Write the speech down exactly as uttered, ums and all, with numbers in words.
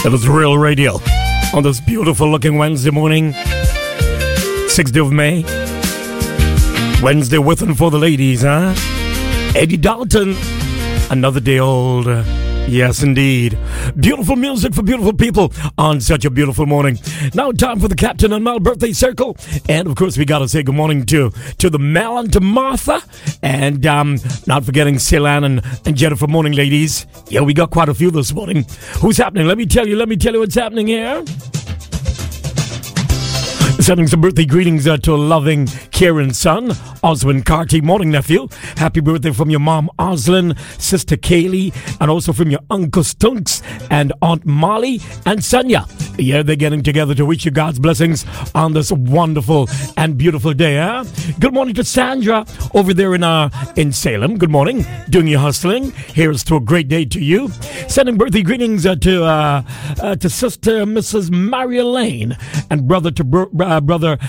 It is Real Radio on this beautiful looking Wednesday morning, sixth of May. Wednesday with and for the ladies, huh? Eddie Dalton, another day old. Yes, indeed. Beautiful music for beautiful people on such a beautiful morning. Now time for the Captain and Mel birthday circle. And, of course, we got to say good morning to, to the Mel and to Martha. And um, not forgetting Celan and, and Jennifer. Morning, ladies. Yeah, we got quite a few this morning. Who's happening? Let me tell you, let me tell you what's happening here. Sending some birthday greetings uh, to a loving Kieran's son, Oswin Carty. Morning, nephew. Happy birthday from your mom, Oslin, sister Kaylee, and also from your Uncle Stunks and Aunt Molly and Sonia. Yeah, they're getting together to wish you God's blessings on this wonderful and beautiful day, huh? Good morning to Sandra over there in uh, in Salem. Good morning. Doing your hustling. Here's to a great day to you. Sending birthday greetings uh, to uh, uh, to sister Missus Maria Lane and brother to bro- uh, brother